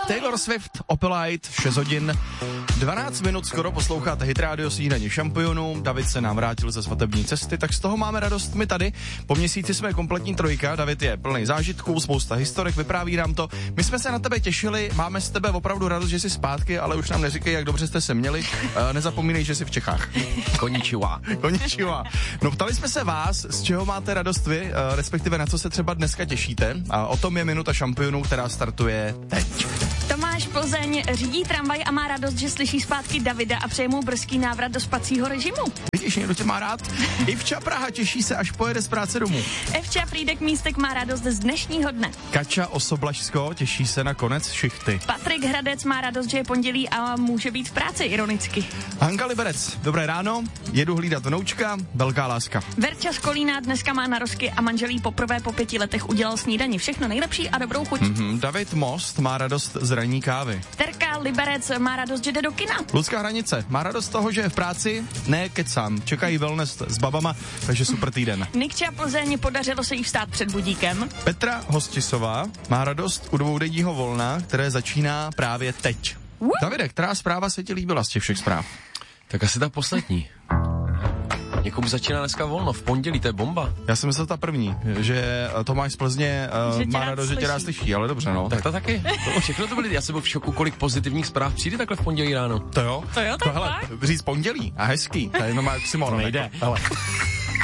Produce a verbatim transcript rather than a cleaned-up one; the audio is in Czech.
Taylor Swift, Opelite, šest hodin, dvanáct minut skoro posloucháte Hit Radio Snídaně šampionů. David se nám vrátil ze svatební cesty, tak z toho máme radost my tady. Po měsíci jsme kompletní trojka, David je plný zážitků, spousta historek, vypráví nám to. My jsme se na tebe těšili, máme z tebe opravdu radost, že jsi zpátky, ale už nám neříkej, jak dobře jste se měli. Uh, nezapomínej, že jsi v Čechách. Konnichiwa. Konnichiwa. No ptali jsme se vás, z čeho máte radost vy, uh, respektive na co se třeba dneska těšíte. A o tom je Minuta šampionů, která startuje teď. Tomáš Plzeň řídí tramvaj a má radost, že slyší zpátky Davida a přeje mu brzký návrat do spacího režimu. Vidíš, někdo tě má rád? Ivča Praha těší se, až pojede z práce domů. Evča Frýdek Místek má radost z dnešního dne. Kača Osoblažsko těší se na konec šichty. Patrik Hradec má radost, že je pondělí a může být v práci, ironicky. Hanka Liberec, dobré ráno, jedu hlídat vnoučka, velká láska. Verča z Kolína dneska má narozky a manželí poprvé po pěti letech udělal snídani. Všechno nejlepší a dobrou chuť. Mm-hmm. David Most má radost z ranní kávy. Terka Liberec má radost, že jde do kina. Lucka Hranice má radost z toho, že je v práci, ne kecám, čekají wellness s babama, takže super týden. Nikča Plzeň, podařilo se jí vstát před budíkem. Petra Hostisová má radost u dvoudenního volna, které začíná právě teď. Uh. Davide, která zpráva se ti líbila z těch všech zpráv? Tak asi ta poslední. Někomu začíná dneska volno, v pondělí, to je bomba. Já jsem myslel ta první, že Tomáš z Plzně uh, má radost, že tě rád slyší, ale dobře, no. Tak to taky. To všechno to byly, já jsem byl v šoku, kolik pozitivních zpráv přijde takhle v pondělí ráno. To jo? To jo, tak to, hele, říct pondělí a hezký, to je jenom oxymoron. To nejde. Hele.